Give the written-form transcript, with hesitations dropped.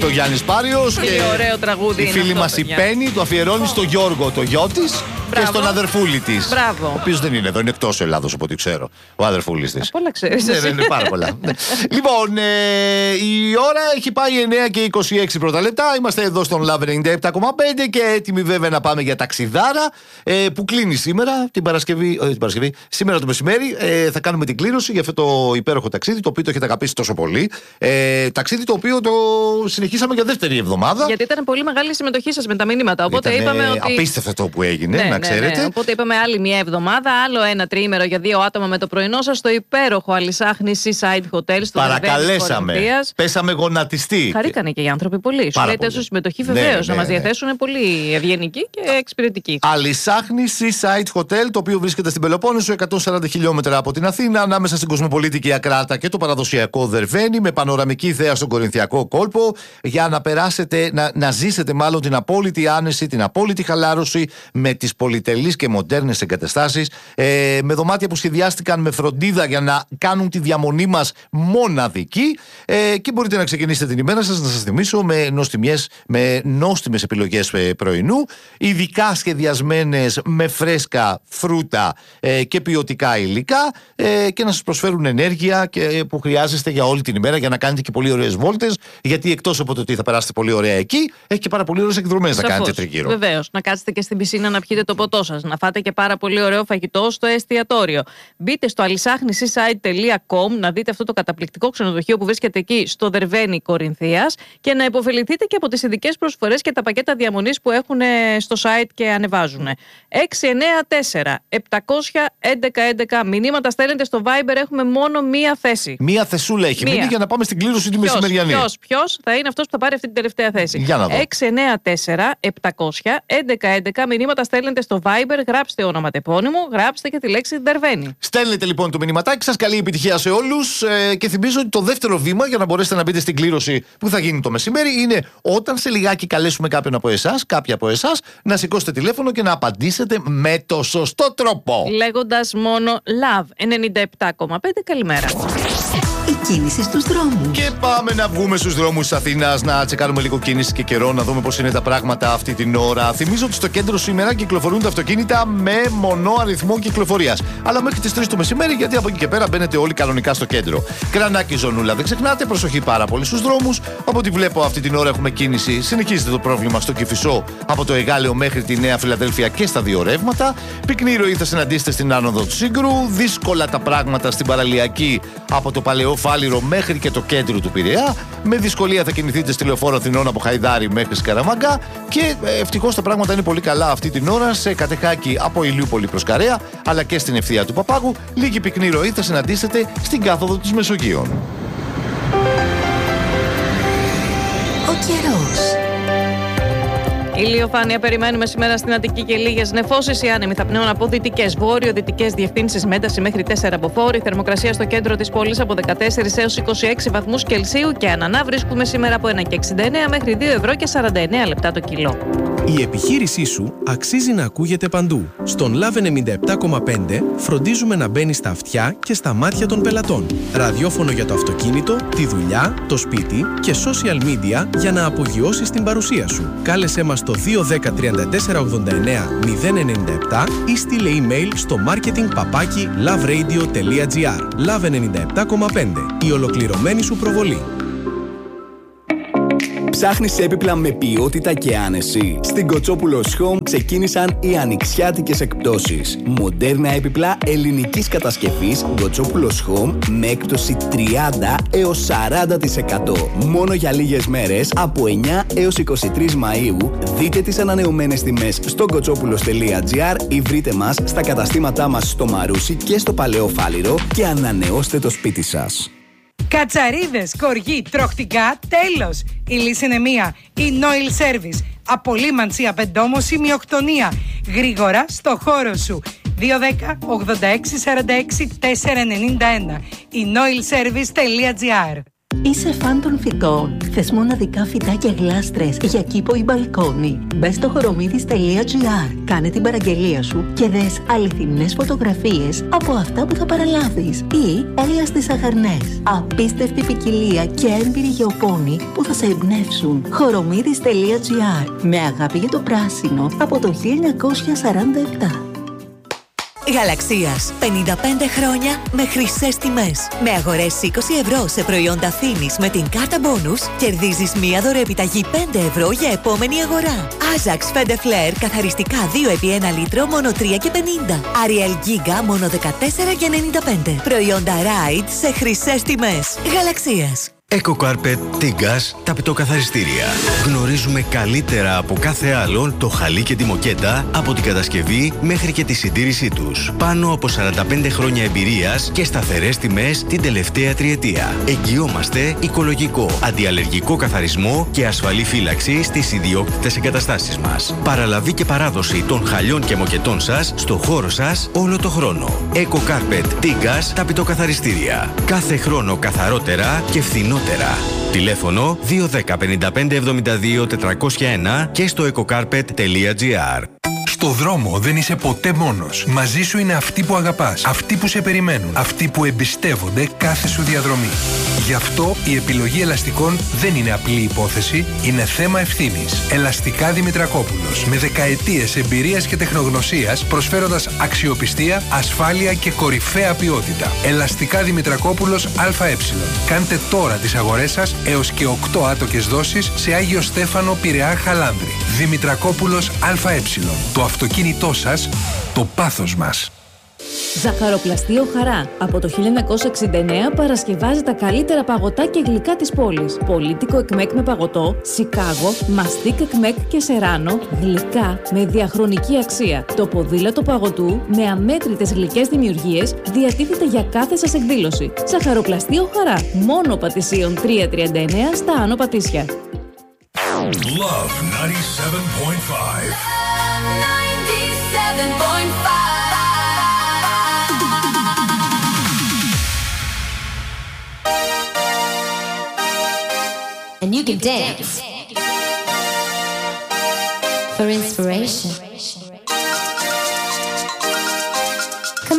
το Γιάννης Πάριος. Και ωραίο τραγούδι. Η φίλη μας η Πέννη το αφιερώνει στο Γιώργο, το γιο της, και στον αδερφούλη της. Μπράβο. Ο οποίος δεν είναι εδώ, είναι εκτός Ελλάδος από ό,τι ξέρω. Ο αδερφούλης της. Πολλά ξέρεις. Ναι, είναι πάρα πολλά. Λοιπόν, η ώρα έχει πάει 9 και 26 πρώτα λεπτά. Είμαστε εδώ στον Love 97,5 και έτοιμοι βέβαια να πάμε για ταξιδάρα που κλείνει σήμερα, την Παρασκευή. Σήμερα το μεσημέρι θα κάνουμε την κλήρωση για αυτό το υπέροχο ταξίδι, το οποίο το έχετε αγαπήσει τόσο πολύ. Ταξίδι το οποίο το συνεχίσαμε για δεύτερη εβδομάδα. Γιατί ήταν πολύ μεγάλη η συμμετοχή σας με τα μηνύματα. Οπότε είπαμε ότι. Απίστευτο το που έγινε, να ξέρετε. Ναι. Οπότε είπαμε άλλη μια εβδομάδα, άλλο ένα τριήμερο για 2 άτομα με το πρωινό σας στο υπέροχο Αλισάχνη Seaside Hotel στο Παρακαλέσαμε. Πέσαμε γονατιστή. Χαρήκανε και οι άνθρωποι πολύ. Σου λέει τόσο συμμετοχή βεβαίως να μας διαθέσουν πολύ ευγενική και εξυπηρετική. Αλισάχνη Seaside Hotel, το οποίο βρίσκεται στην Πελοπόννησο, 140 χιλιόμετρα από την Αθήνα, ανάμεσα στην Κοσμοπολίτικη Ακράτα και το παραδοσιακό Δερβαίνη, με πανοραμική θέα στον Κορινθιακό κόλπο, για να περάσετε, να ζήσετε μάλλον την απόλυτη άνεση, την απόλυτη χαλάρωση, με τις πολυτελείς και μοντέρνες εγκαταστάσεις, με δωμάτια που σχεδιάστηκαν με φροντίδα για να κάνουν τη διαμονή μας μοναδική, και μπορείτε να ξεκινήσετε την ημέρα σας, να σας θυμίσω, με νόστιμες επιλογές πρωινού, ειδικά σχεδιασμένες με φρέσκα φρούτα και ποιοτικά υλικά, και να σας προσφέρουν ενέργεια που χρειάζεστε για όλη την ημέρα, για να κάνετε και πολύ ωραίες βόλτες, γιατί εκτός από το ότι θα περάσετε πολύ ωραία εκεί, έχει και πάρα πολύ ωραίες εκδρομές να κάνετε τριγύρω. Βεβαίως, να κάτσετε και στην πισίνα να πιείτε το ποτό σας, να φάτε και πάρα πολύ ωραίο φαγητό στο εστιατόριο. Μπείτε στο alisagnisseaside.com να δείτε αυτό το καταπληκτικό ξενοδοχείο που βρίσκεται εκεί στο Δερβαίνη Κορινθίας και να υποφεληθείτε και από τις ειδικές προσφορές και τα πακέτα διαμονής που έχουν στο site και ανεβάζουν. 694 700 1111 μηνύματα στέλνετε στο Viber, έχουμε μόνο μία θέση. Μία θεσούλα έχει μείνει για να πάμε στην κλήρωση τη μεσημεριανή. Ποιος θα είναι αυτός που θα πάρει αυτή την τελευταία θέση? Για να δω. 694 700 1111 μηνύματα στέλνετε στο Viber, γράψτε όνομα τεπώνυμο, γράψτε και τη λέξη Δερβαίνη. Στέλνετε λοιπόν το μηνυματάκι σας, καλή επιτυχία σε όλους, και θυμίζω ότι το δεύτερο βήμα για να μπορέσετε να μπείτε στην κλήρωση που θα γίνει το μεσημέρι είναι όταν σε λιγάκι καλέσουμε κάποιον από εσάς, κάποια από εσάς, να σηκώσετε τηλέφωνο και να απαντήσετε με το σωστό τρόπο. Λέγοντας μόνο Love 97,5. Καλημέρα. Η κίνηση στους δρόμους. Και πάμε να βγούμε στους δρόμους της Αθήνας, να τσεκάρουμε λίγο κίνηση και καιρό, να δούμε πώς είναι τα πράγματα αυτή την ώρα. Θυμίζω ότι στο κέντρο σήμερα κυκλοφορούν τα αυτοκίνητα με μονό αριθμό κυκλοφορίας. Αλλά μέχρι τις 3 το μεσημέρι, γιατί από εκεί και πέρα μπαίνετε όλοι κανονικά στο κέντρο. Κρανάκι ζωνούλα, δεν ξεχνάτε, προσοχή πάρα πολύ στους δρόμους. Από ό,τι βλέπω αυτή την ώρα έχουμε κίνηση. Συνεχίζεται το πρόβλημα στο Κηφισό από το Εγάλεο μέχρι τη Νέα Φιλαδέλφια και στα 2 ρεύματα. Πυκνή ροή θα συναντήσετε στην άνοδο του Σύγκρου. Δύσκολα τα πράγματα στην παραλιακή από το Παλαιό Φάληρο μέχρι και το κέντρο του Πειραιά. Με δυσκολία θα κινηθείτε στη Λεωφόρο Αθηνών από Χαϊδάρι μέχρι Σκαραμαγκά. Και ευτυχώς τα πράγματα είναι πολύ καλά αυτή την ώρα σε Κατεχάκη από Ηλιούπολη προς Καρέα, αλλά και στην ευθεία του Παπάγου. Λίγη πυκνή ροή θα συναντήσετε στην κάθοδο της Μεσογείων. Ο καιρός. Ηλιοφάνεια περιμένουμε σήμερα στην Αττική και λίγες νεφώσεις. Οι άνεμοι θα πνέουν από δυτικές, βόρειο-δυτικές διευθύνσεις με ένταση μέχρι 4 μποφόρ. Η θερμοκρασία στο κέντρο της πόλης από 14 έως 26 βαθμούς Κελσίου και ανανά βρίσκουμε σήμερα από 1,69 μέχρι 2 ευρώ και 49 λεπτά το κιλό. Η επιχείρησή σου αξίζει να ακούγεται παντού. Στον Love 97,5 φροντίζουμε να μπαίνει στα αυτιά και στα μάτια των πελατών. Ραδιόφωνο για το αυτοκίνητο, τη δουλειά, το σπίτι και social media για να απογειώσεις την παρουσία σου. Κάλεσέ μας στο 210 34 89 097 ή στείλε email στο marketing@loveradio.gr. Love 97,5. Η ολοκληρωμένη σου προβολή. Ψάχνεις έπιπλα με ποιότητα και άνεση? Στην Κοτσόπουλος Home ξεκίνησαν οι ανοιξιάτικες εκπτώσεις. Μοντέρνα έπιπλα ελληνικής κατασκευής Κοτσόπουλος Home με έκπτωση 30 έως 40%. Μόνο για λίγες μέρες από 9 έως 23 Μαΐου. Δείτε τις ανανεωμένες τιμές στο kotsopulos.gr ή βρείτε μας στα καταστήματά μας στο Μαρούσι και στο Παλαιό Φάληρο και ανανεώστε το σπίτι σας. Κατσαρίδες, κοργί, τροχτικά, τέλος. Η λύση είναι μία. Η Noil Service. Απολύμανση, απεντόμωση, μειοκτονία. Γρήγορα στο χώρο σου. 210 86 46 491. Η noilservice.gr. Είσαι φαν των φυτών? Θες μοναδικά φυτά και γλάστρες για κήπο ή μπαλκόνι? Μπες στο χορομίδης.gr, κάνε την παραγγελία σου και δες αληθινές φωτογραφίες από αυτά που θα παραλάβεις. Ή έλα στις Αχαρνές. Απίστευτη ποικιλία και έμπειροι γεωπόνοι που θα σε εμπνεύσουν. Χορομίδης.gr, με αγάπη για το πράσινο από το 1947. Γαλαξίας. 55 χρόνια με χρυσές τιμές. Με αγορές 20 ευρώ σε προϊόντα Φίνης με την κάρτα Bonus, κερδίζεις μία δωρεοεπιταγή 5 ευρώ για επόμενη αγορά. Άζαξ Φέντε Φλερ καθαριστικά 2x1 λίτρο μόνο 3,50. Ariel Giga μόνο 14,95. Προϊόντα Ride σε χρυσές τιμές. Γαλαξίας. EcoCarpet Tigas ταπητοκαθαριστήρια. Γνωρίζουμε καλύτερα από κάθε άλλον το χαλί και τη μοκέτα από την κατασκευή μέχρι και τη συντήρησή τους. Πάνω από 45 χρόνια εμπειρίας και σταθερές τιμές την τελευταία τριετία. Εγγυόμαστε οικολογικό, αντιαλλεργικό καθαρισμό και ασφαλή φύλαξη στις ιδιόκτητες εγκαταστάσεις μας. Παραλαβή και παράδοση των χαλιών και μοκετών σας στο χώρο σας όλο το χρόνο. EcoCarpet Tigas ταπητοκαθαριστήρια. Κάθε χρόνο καθαρότερα και φθηνότερα. Τηλέφωνο 210 55 72 401 και στο ecocarpet.gr. Στο δρόμο δεν είσαι ποτέ μόνος. Μαζί σου είναι αυτοί που αγαπάς, αυτοί που σε περιμένουν, αυτοί που εμπιστεύονται κάθε σου διαδρομή. Γι' αυτό η επιλογή ελαστικών δεν είναι απλή υπόθεση, είναι θέμα ευθύνης. Ελαστικά Δημητρακόπουλος, με δεκαετίες εμπειρίας και τεχνογνωσίας, προσφέροντας αξιοπιστία, ασφάλεια και κορυφαία ποιότητα. Ελαστικά Δημητρακόπουλος ΑΕ. Κάντε τώρα τις αγορές σας έως και 8 άτοκες δόσεις σε Άγιο Στέφανο, Πειραιά, Χαλάνδρη. Δημητρακόπουλος ΑΕ. Το αυτοκίνητό σας, το πάθος μας. Ζαχαροπλαστείο Χαρά. Από το 1969 παρασκευάζει τα καλύτερα παγωτά και γλυκά της πόλης. Πολίτικο εκμέκ με παγωτό, Σικάγο, μαστίκ εκμέκ και σεράνο, γλυκά με διαχρονική αξία. Το ποδήλατο παγωτού με αμέτρητες γλυκές δημιουργίες διατίθεται για κάθε σας εκδήλωση. Ζαχαροπλαστείο Χαρά. Μόνο Πατησίων 339 στα Άνω Πατήσια. Love 97.5. And you can dance for inspiration.